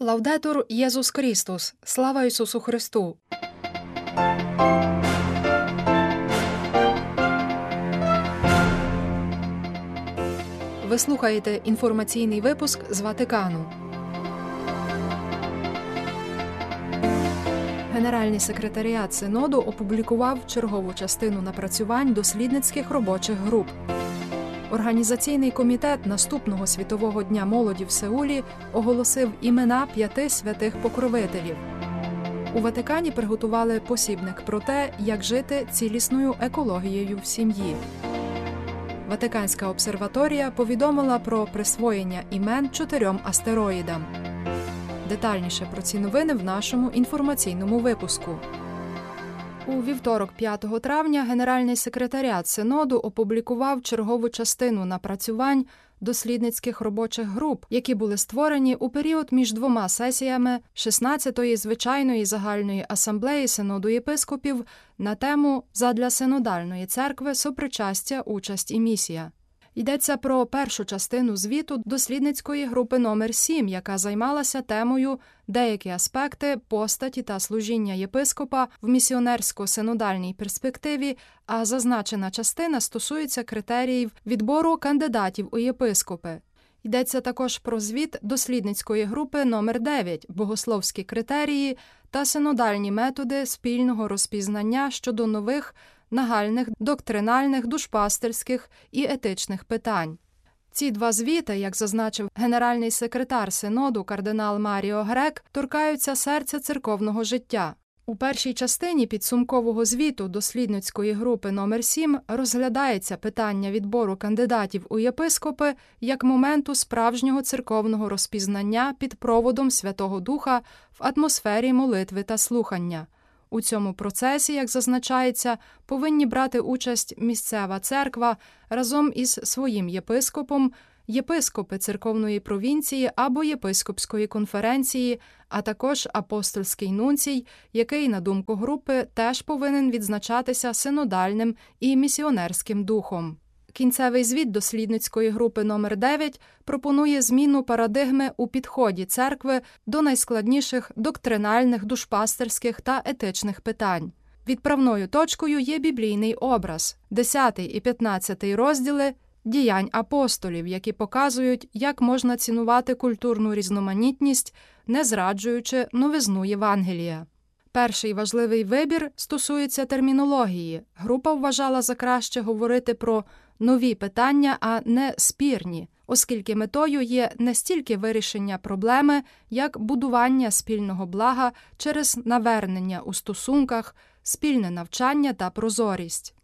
Лаудетур Єсус Христос! Слава Ісусу Христу! Ви слухаєте інформаційний випуск з Ватикану. Генеральний секретаріат Синоду опублікував чергову частину напрацювань дослідницьких робочих груп. Організаційний комітет наступного Світового дня молоді в Сеулі оголосив імена 5 святих покровителів. У Ватикані приготували посібник про те, як жити цілісною екологією в сім'ї. Ватиканська обсерваторія повідомила про присвоєння імен 4 астероїдам. Детальніше про ці новини в нашому інформаційному випуску. У вівторок, 5 травня, Генеральний секретаріат Синоду опублікував чергову частину напрацювань дослідницьких робочих груп, які були створені у період між 2 сесіями 16-ї звичайної загальної асамблеї Синоду єпископів на тему «Задля синодальної церкви. Сопричастя, участь і місія». Йдеться про першу частину звіту дослідницької групи номер 7, яка займалася темою «Деякі аспекти постаті та служіння єпископа в місіонерсько-синодальній перспективі», а зазначена частина стосується критеріїв відбору кандидатів у єпископи. Йдеться також про звіт дослідницької групи номер 9 «Богословські критерії та синодальні методи спільного розпізнання щодо нових нагальних, доктринальних, душпастерських і етичних питань». Ці 2 звіти, як зазначив генеральний секретар Синоду кардинал Маріо Грек, торкаються серця церковного життя. У першій частині підсумкового звіту дослідницької групи номер 7 розглядається питання відбору кандидатів у єпископи як моменту справжнього церковного розпізнання під проводом Святого Духа в атмосфері молитви та слухання. У цьому процесі, як зазначається, повинні брати участь місцева церква разом із своїм єпископом, єпископи церковної провінції або єпископської конференції, а також апостольський нунцій, який, на думку групи, теж повинен відзначатися синодальним і місіонерським духом. Кінцевий звіт дослідницької групи номер 9 пропонує зміну парадигми у підході церкви до найскладніших доктринальних, душпастерських та етичних питань. Відправною точкою є біблійний образ, 10 і 15 розділи «Діянь апостолів», які показують, як можна цінувати культурну різноманітність, не зраджуючи новизну Євангелія. Перший важливий вибір стосується термінології. Група вважала за краще говорити про нові питання, а не спірні, оскільки метою є не стільки вирішення проблеми, як будування спільного блага через навернення у стосунках, спільне навчання та прозорість.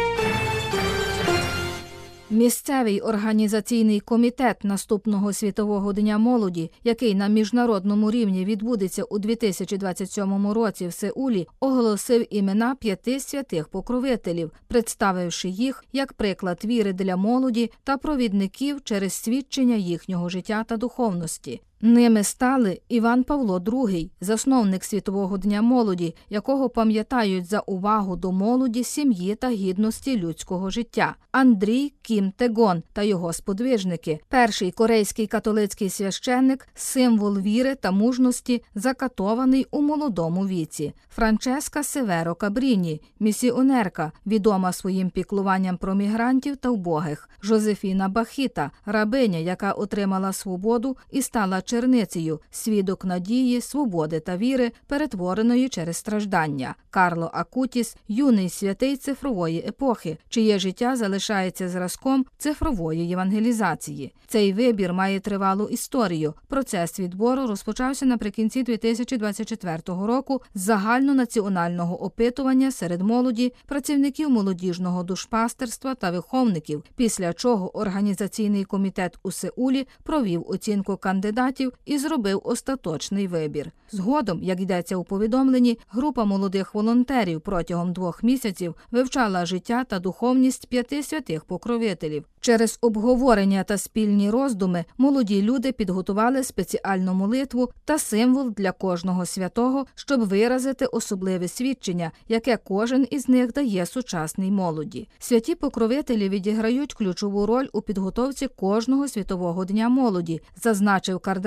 Місцевий організаційний комітет наступного Світового дня молоді, який на міжнародному рівні відбудеться у 2027 році в Сеулі, оголосив імена 5 святих покровителів, представивши їх як приклад віри для молоді та провідників через свідчення їхнього життя та духовності. Ними стали Іван Павло II, засновник Світового дня молоді, якого пам'ятають за увагу до молоді, сім'ї та гідності людського життя, Андрій Кім Тегон та його сподвижники, перший корейський католицький священник, символ віри та мужності, закатований у молодому віці, Франческа Северо Кабріні, місіонерка, відома своїм піклуванням про мігрантів та вбогих, Жозефіна Бахіта, рабиня, яка отримала свободу і стала черницею, свідок надії, свободи та віри, перетвореної через страждання, Карло Акутіс, юний святий цифрової епохи, чиє життя залишається зразком цифрової євангелізації. Цей вибір має тривалу історію. Процес відбору розпочався наприкінці 2024 року з загальнонаціонального опитування серед молоді, працівників молодіжного душпастерства та виховників, після чого організаційний комітет у Сеулі провів оцінку кандидатів і зробив остаточний вибір. Згодом, як йдеться у повідомленні, група молодих волонтерів протягом 2 місяців вивчала життя та духовність 5 святих покровителів. Через обговорення та спільні роздуми молоді люди підготували спеціальну молитву та символ для кожного святого, щоб виразити особливе свідчення, яке кожен із них дає сучасній молоді. Святі покровителі відіграють ключову роль у підготовці кожного Світового дня молоді, зазначив кардинал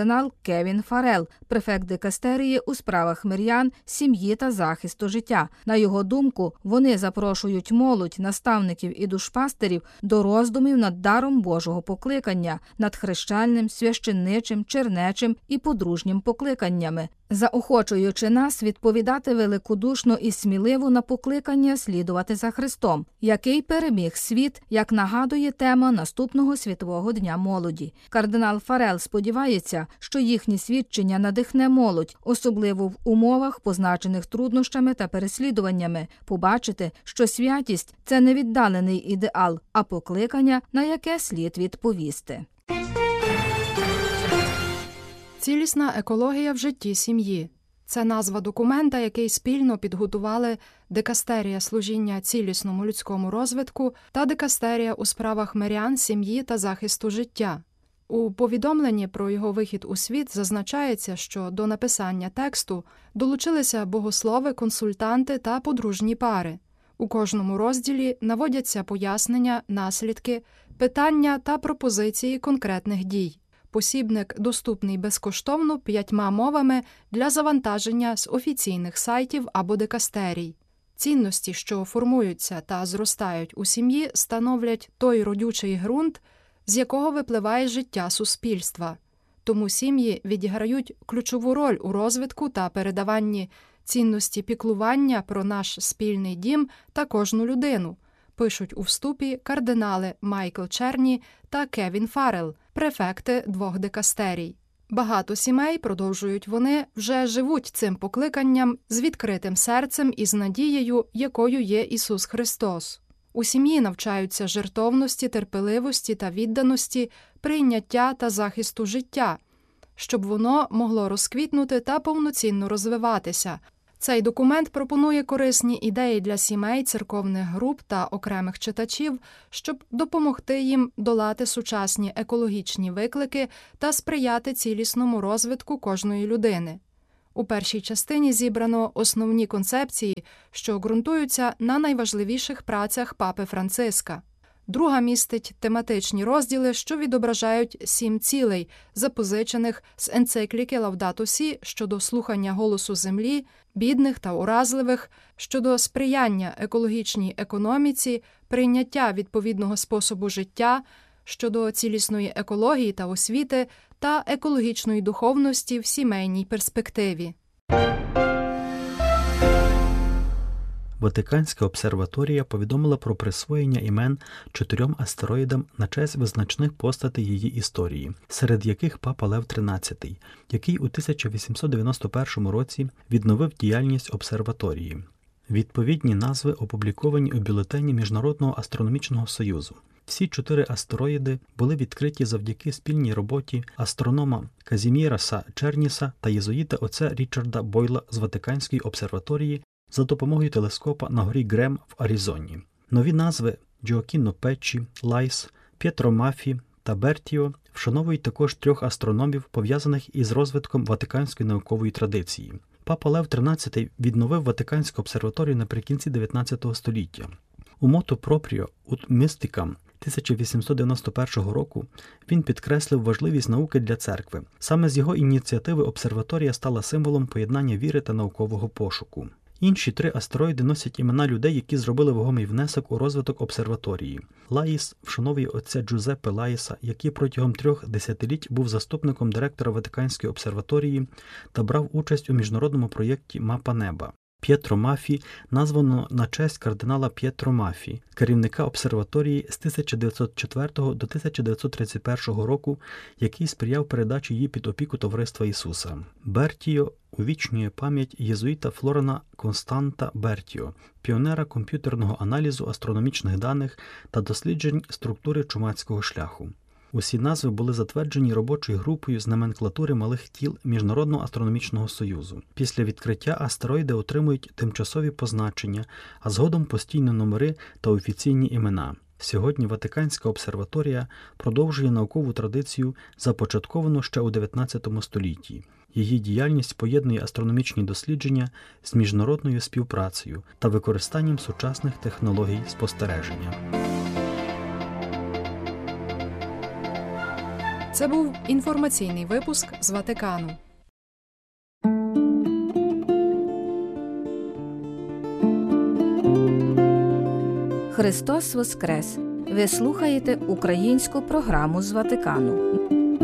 кардинал Кевін Фаррелл, префект дикастерії у справах мирян, сім'ї та захисту життя. На його думку, вони запрошують молодь, наставників і душпастерів до роздумів над даром Божого покликання, над хрещальним, священничим, чернечим і подружнім покликаннями, заохочуючи нас відповідати великодушно і сміливо на покликання слідувати за Христом, який переміг світ, як нагадує тема наступного Світового дня молоді. Кардинал Фаррелл сподівається, що їхні свідчення надихне молодь, особливо в умовах, позначених труднощами та переслідуваннями, побачити, що святість – це не віддалений ідеал, а покликання, на яке слід відповісти. Цілісна екологія в житті сім'ї – це назва документа, який спільно підготували Дикастерія служіння цілісному людському розвитку та Дикастерія у справах мирян, сім'ї та захисту життя. У повідомленні про його вихід у світ зазначається, що до написання тексту долучилися богослови, консультанти та подружні пари. У кожному розділі наводяться пояснення, наслідки, питання та пропозиції конкретних дій. Посібник доступний безкоштовно 5 мовами для завантаження з офіційних сайтів або дикастерій. Цінності, що формуються та зростають у сім'ї, становлять той родючий ґрунт, з якого випливає життя суспільства. Тому сім'ї відіграють ключову роль у розвитку та передаванні цінності піклування про наш спільний дім та кожну людину, пишуть у вступі кардинали Майкл Черні та Кевін Фаррелл, префекти 2 дикастерій. Багато сімей, продовжують вони, вже живуть цим покликанням з відкритим серцем і з надією, якою є Ісус Христос. У сім'ї навчаються жертовності, терпеливості та відданості, прийняття та захисту життя, щоб воно могло розквітнути та повноцінно розвиватися. Цей документ пропонує корисні ідеї для сімей, церковних груп та окремих читачів, щоб допомогти їм долати сучасні екологічні виклики та сприяти цілісному розвитку кожної людини. У першій частині зібрано основні концепції, що ґрунтуються на найважливіших працях Папи Франциска. Друга містить тематичні розділи, що відображають 7 цілей, запозичених з енцикліки Лаудато Сі щодо слухання голосу землі, бідних та уразливих, щодо сприяння екологічній економіці, прийняття відповідного способу життя, щодо цілісної екології та освіти та екологічної духовності в сімейній перспективі. Ватиканська обсерваторія повідомила про присвоєння імен 4 астероїдам на честь визначних постатей її історії, серед яких Папа Лев XIII, який у 1891 році відновив діяльність обсерваторії. Відповідні назви опубліковані у бюлетені Міжнародного астрономічного союзу. Всі 4 астероїди були відкриті завдяки спільній роботі астронома Казіміраса Черніса та єзуїта отця Річарда Бойла з Ватиканської обсерваторії за допомогою телескопа на горі Грем в Аризоні. Нові назви Джоакіно Печчі, Лайс, П'єтро Мафі та Бертіо вшановують також 3 астрономів, пов'язаних із розвитком ватиканської наукової традиції. Папа Лев XIII відновив Ватиканську обсерваторію наприкінці 19 століття. У мото пропріо ut mysticam 1891 року він підкреслив важливість науки для церкви. Саме з його ініціативи обсерваторія стала символом поєднання віри та наукового пошуку. Інші 3 астероїди носять імена людей, які зробили вагомий внесок у розвиток обсерваторії. Лаїс вшановує отця Джузеппе Лаїса, який протягом 3 десятиліть був заступником директора Ватиканської обсерваторії та брав участь у міжнародному проєкті «Мапа неба». П'єтро Мафі названо на честь кардинала П'єтро Мафі, керівника обсерваторії з 1904 до 1931 року, який сприяв передачі її під опіку Товариства Ісуса. Бертіо увічнює пам'ять єзуїта Флорана Константа Бертіо, піонера комп'ютерного аналізу астрономічних даних та досліджень структури чумацького шляху. Усі назви були затверджені робочою групою з номенклатури малих тіл Міжнародного астрономічного союзу. Після відкриття астероїди отримують тимчасові позначення, а згодом постійні номери та офіційні імена. Сьогодні Ватиканська обсерваторія продовжує наукову традицію, започатковану ще у 19 столітті. Її діяльність поєднує астрономічні дослідження з міжнародною співпрацею та використанням сучасних технологій спостереження. Це був інформаційний випуск з Ватикану. Христос Воскрес! Ви слухаєте українську програму з Ватикану.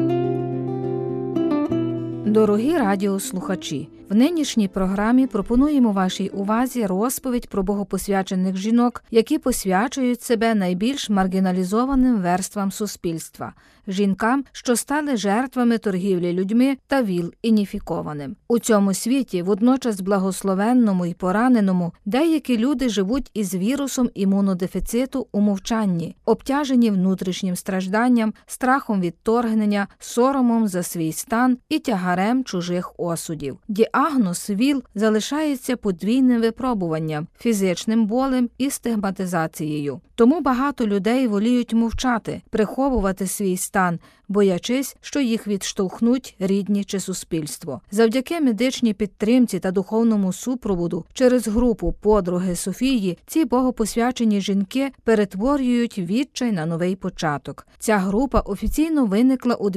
Дорогі радіослухачі! В нинішній програмі пропонуємо вашій увазі розповідь про богопосвячених жінок, які посвячують себе найбільш маргіналізованим верствам суспільства – жінкам, що стали жертвами торгівлі людьми та ВІЛ-ініфікованим. У цьому світі, водночас благословенному і пораненому, деякі люди живуть із вірусом імунодефіциту у мовчанні, обтяжені внутрішнім стражданням, страхом відторгнення, соромом за свій стан і тягарем чужих осудів. Діагноз ВІЛ залишається подвійним випробуванням, фізичним болем і стигматизацією. Тому багато людей воліють мовчати, приховувати свій стан, боячись, що їх відштовхнуть рідні чи суспільство. Завдяки медичній підтримці та духовному супроводу через групу «Подруги Софії» ці богопосвячені жінки перетворюють відчай на новий початок. Ця група офіційно виникла у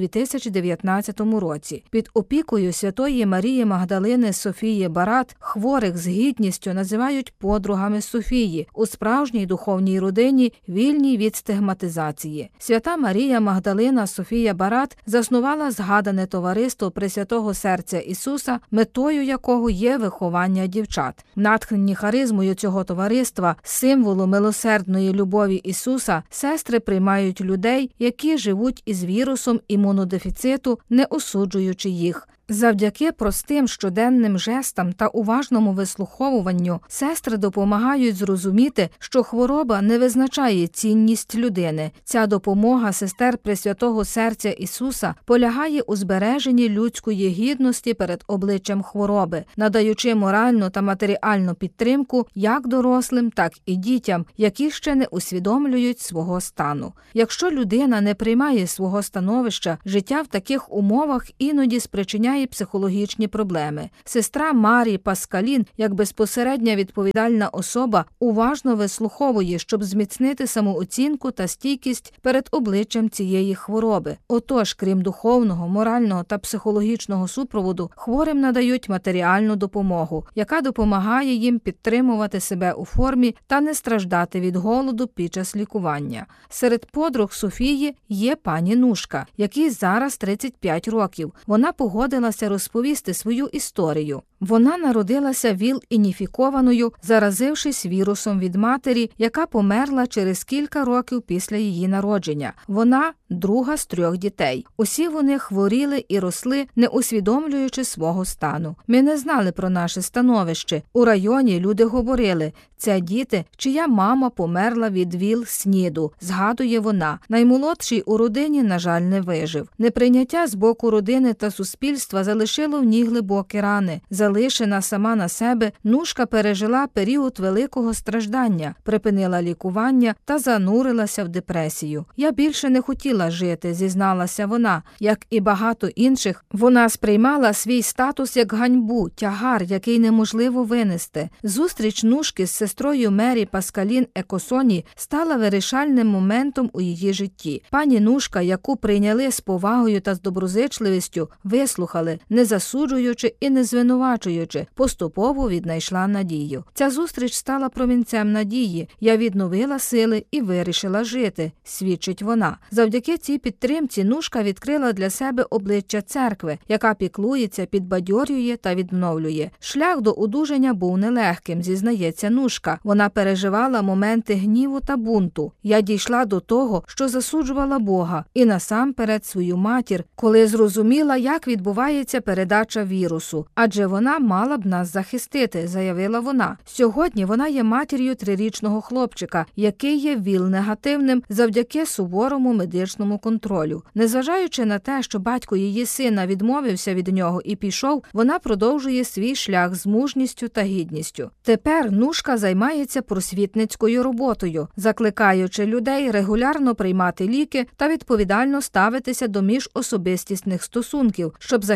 2019 році. Під опікою Святої Марії Магдалини Софії Барат хворих з гідністю називають «подругами Софії» у справжній духовній родині, вільній від стигматизації. Свята Марія Магдалина Софія Барат заснувала згадане товариство Пресвятого Серця Ісуса, метою якого є виховання дівчат. Натхнені харизмою цього товариства, символу милосердної любові Ісуса, сестри приймають людей, які живуть із вірусом імунодефіциту, не осуджуючи їх. Завдяки простим щоденним жестам та уважному вислуховуванню сестри допомагають зрозуміти, що хвороба не визначає цінність людини. Ця допомога сестер Пресвятого Серця Ісуса полягає у збереженні людської гідності перед обличчям хвороби, надаючи моральну та матеріальну підтримку як дорослим, так і дітям, які ще не усвідомлюють свого стану. Якщо людина не приймає свого становища, життя в таких умовах іноді спричиняє психологічні проблеми. Сестра Марі Паскалін, як безпосередня відповідальна особа, уважно вислуховує, щоб зміцнити самооцінку та стійкість перед обличчям цієї хвороби. Отож, крім духовного, морального та психологічного супроводу, хворим надають матеріальну допомогу, яка допомагає їм підтримувати себе у формі та не страждати від голоду під час лікування. Серед подруг Софії є пані Нушка, якій зараз 35 років. Вона погодилася розповісти свою історію. Вона народилася ВІЛ-ініфікованою, заразившись вірусом від матері, яка померла через кілька років після її народження. Вона – друга з 3 дітей. Усі вони хворіли і росли, не усвідомлюючи свого стану. Ми не знали про наше становище. У районі люди говорили – це діти, чия мама померла від ВІЛ-СНІДу, згадує вона. Наймолодший у родині, на жаль, не вижив. Неприйняття з боку родини та суспільства залишило в ній глибокі рани. Залишена сама на себе, Нушка пережила період великого страждання, припинила лікування та занурилася в депресію. «Я більше не хотіла жити», – зізналася вона. Як і багато інших, вона сприймала свій статус як ганьбу, тягар, який неможливо винести. Зустріч Нушки з сестрою Мері Паскалін Екосоні стала вирішальним моментом у її житті. Пані Нушка, яку прийняли з повагою та з доброзичливістю, вислухали, не засуджуючи і не звинувачуючи, поступово віднайшла надію. Ця зустріч стала промінцем надії. «Я відновила сили і вирішила жити», – свідчить вона. Завдяки цій підтримці Нушка відкрила для себе обличчя церкви, яка піклується, підбадьорює та відновлює. Шлях до одужання був нелегким, зізнається Нушка. Вона переживала моменти гніву та бунту. «Я дійшла до того, що засуджувала Бога і насамперед свою матір, коли зрозуміла, як відбувається передача вірусу. Адже вона мала б нас захистити», – заявила вона. Сьогодні вона є матір'ю 3-річного хлопчика, який є ВІЛ-негативним завдяки суворому медичному контролю. Незважаючи на те, що батько її сина відмовився від нього і пішов, вона продовжує свій шлях з мужністю та гідністю. Тепер Нушка займається просвітницькою роботою, закликаючи людей регулярно приймати ліки та відповідально ставитися до міжособистісних стосунків, щоб захистити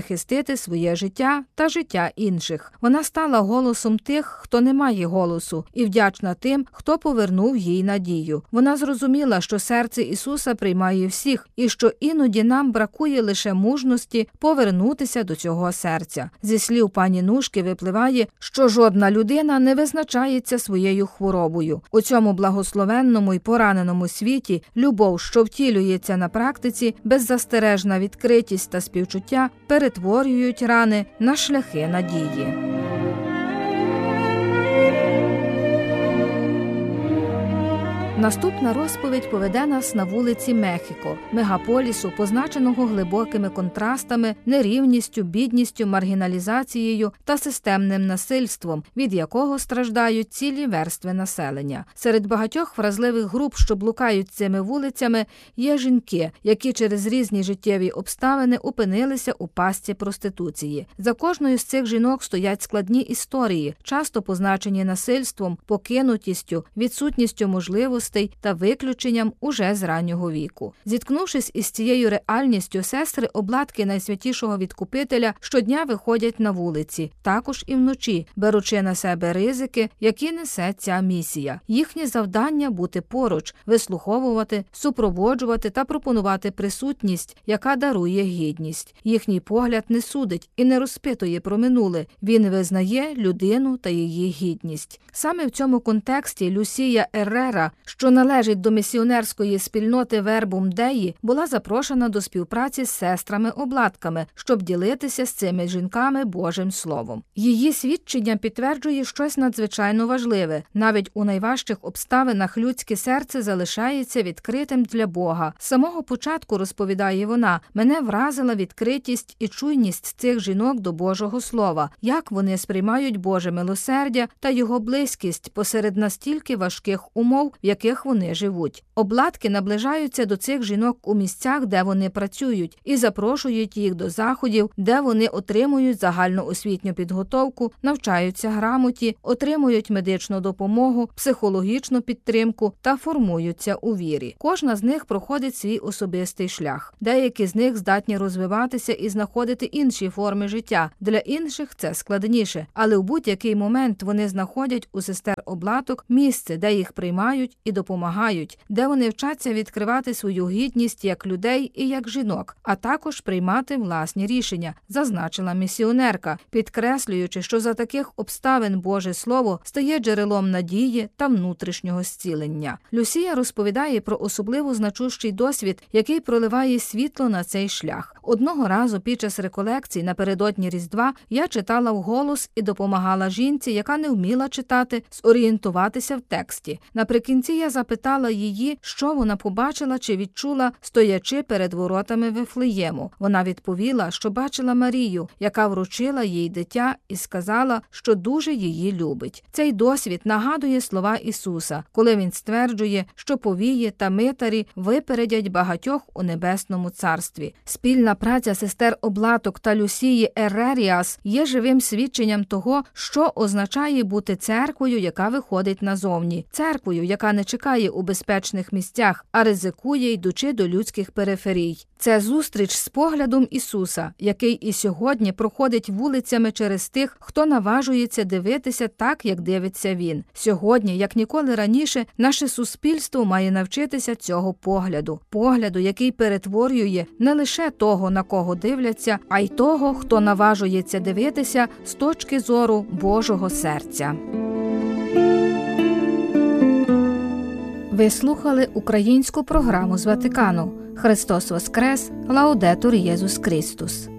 захистити своє життя та життя інших. Вона стала голосом тих, хто не має голосу, і вдячна тим, хто повернув їй надію. Вона зрозуміла, що серце Ісуса приймає всіх, і що іноді нам бракує лише мужності повернутися до цього серця. Зі слів пані Нушки випливає, що жодна людина не визначається своєю хворобою. У цьому благословенному і пораненому світі любов, що втілюється на практиці, беззастережна відкритість та співчуття перетворюють рани на шляхи надії. Наступна розповідь поведе нас на вулиці Мехіко, мегаполісу, позначеного глибокими контрастами, нерівністю, бідністю, маргіналізацією та системним насильством, від якого страждають цілі верстви населення. Серед багатьох вразливих груп, що блукають цими вулицями, є жінки, які через різні життєві обставини опинилися у пастці проституції. За кожною з цих жінок стоять складні історії, часто позначені насильством, покинутістю, відсутністю можливостей та виключенням уже з раннього віку. Зіткнувшись із цією реальністю, сестри обладки Найсвятішого Відкупителя щодня виходять на вулиці, також і вночі, беручи на себе ризики, які несе ця місія. Їхнє завдання – бути поруч, вислуховувати, супроводжувати та пропонувати присутність, яка дарує гідність. Їхній погляд не судить і не розпитує про минуле. Він визнає людину та її гідність. Саме в цьому контексті Люсія Еррера, що належить до місіонерської спільноти Вербум Деї, була запрошена до співпраці з сестрами-обладками, щоб ділитися з цими жінками Божим Словом. Її свідчення підтверджує щось надзвичайно важливе. Навіть у найважчих обставинах людське серце залишається відкритим для Бога. З самого початку, розповідає вона, мене вразила відкритість і чуйність цих жінок до Божого Слова, як вони сприймають Боже милосердя та Його близькість посеред настільки важких умов, в яких вони живуть. Обладки наближаються до цих жінок у місцях, де вони працюють, і запрошують їх до заходів, де вони отримують загальноосвітню підготовку, навчаються грамоті, отримують медичну допомогу, психологічну підтримку та формуються у вірі. Кожна з них проходить свій особистий шлях. Деякі з них здатні розвиватися і знаходити інші форми життя. Для інших це складніше, але у будь-який момент вони знаходять у сестер обладок місце, де їх приймають і допомагають, де вони вчаться відкривати свою гідність як людей і як жінок, а також приймати власні рішення, зазначила місіонерка, підкреслюючи, що за таких обставин Боже Слово стає джерелом надії та внутрішнього зцілення. Люсія розповідає про особливо значущий досвід, який проливає світло на цей шлях. Одного разу під час реколекцій напередодні Різдва я читала вголос і допомагала жінці, яка не вміла читати, зорієнтуватися в тексті. Наприкінці я запитала її, що вона побачила чи відчула, стоячи перед воротами Вифлеєму. Вона відповіла, що бачила Марію, яка вручила їй дитя і сказала, що дуже її любить. Цей досвід нагадує слова Ісуса, коли Він стверджує, що повії та митарі випередять багатьох у Небесному Царстві. Спільна праця сестер Облаток та Люсії Ерреріас є живим свідченням того, що означає бути церквою, яка виходить назовні. Церквою, яка не чекає у безпечних місцях, а ризикує, йдучи до людських периферій. Це зустріч з поглядом Ісуса, який і сьогодні проходить вулицями через тих, хто наважується дивитися так, як дивиться Він. Сьогодні, як ніколи раніше, наше суспільство має навчитися цього погляду, який перетворює не лише того, на кого дивляться, а й того, хто наважується дивитися з точки зору Божого серця. Ви слухали українську програму з Ватикану. Христос Воскрес! Лаудетур Єсус Христос!